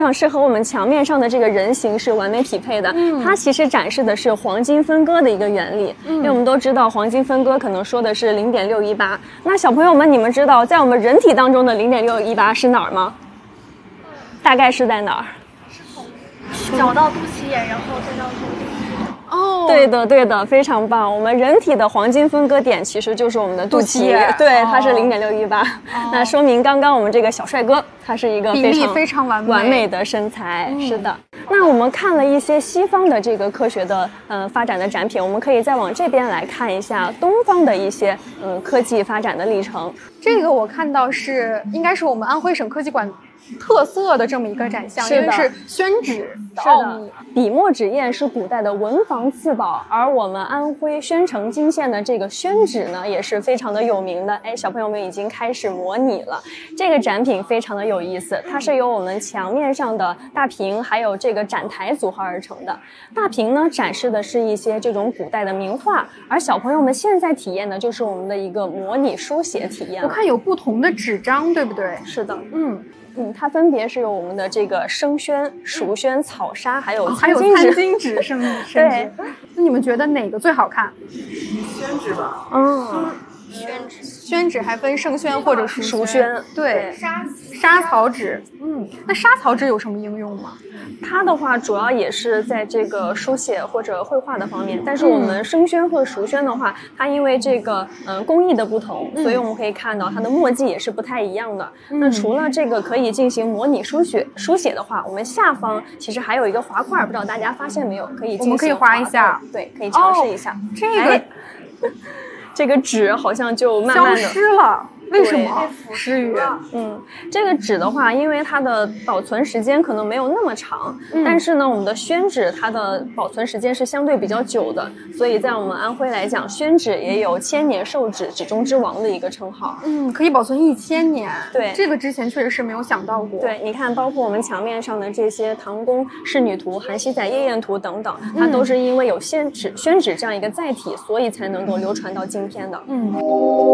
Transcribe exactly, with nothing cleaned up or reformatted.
上是和我们墙面上的这个人形是完美匹配的。嗯，它其实展示的是黄金分割的一个原理。嗯，因为我们都知道黄金分割可能说的是零点六一八。那小朋友们，你们知道在我们人体当中的零点六一八是哪儿吗？大概是在哪儿？ 是从脚到肚脐眼，然后再到头顶。 哦，对的，对的，非常棒。我们人体的黄金分割点其实就是我们的肚脐，对，哦、它是零点六一八。那说明刚刚我们这个小帅哥，他是一个非常非常完美完美的身材。嗯、是的。那我们看了一些西方的这个科学的呃发展的展品，我们可以再往这边来看一下东方的一些嗯、呃、科技发展的历程。 这个我看到是应该是我们安徽省科技馆特色的这么一个展项， 因为是宣纸的奥秘。 笔墨纸砚是古代的文房四宝，而我们安徽宣城泾县的这个宣纸呢，也是非常的有名的。哎，小朋友们已经开始模拟了。这个展品非常的有意思，它是由我们墙面上的大屏还有这个展台组合而成的。大屏呢展示的是一些这种古代的名画，而小朋友们现在体验的就是我们的一个模拟书写体验。 我看有不同的纸张，对不对？ 是的，嗯。嗯，它分别是有我们的这个生宣、熟宣、草沙，还有还有餐巾纸，甚至对。 那你们觉得哪个最好看？ 宣纸吧。 嗯， 宣纸， 宣纸还分生宣或者熟宣。 对， 沙沙草纸。嗯，那沙草纸有什么应用吗？ 它的话主要也是在这个书写或者绘画的方面，但是我们生宣和熟宣的话，它因为这个呃工艺的不同，所以我们可以看到它的墨迹也是不太一样的。嗯、那除了这个可以进行模拟书写书写的话，我们下方其实还有一个滑块，不知道大家发现没有？可以进行我们可以滑一下， 对，可以尝试一下。哦、 这个、哎、 这个纸好像就慢慢的消失了。为什么？失语。 嗯，这个纸的话，因为它的保存时间可能没有那么长，嗯、但是呢，我们的宣纸它的保存时间是相对比较久的，所以在我们安徽来讲，宣纸也有千年寿纸、纸中之王的一个称号。 嗯，可以保存一千年。 对， 这个之前确实是没有想到过。 对，你看，包括我们墙面上的这些唐宫仕女图、韩熙载夜宴图等等，它都是因为有宣纸、宣纸这样一个载体，所以才能够流传到今天的。 嗯。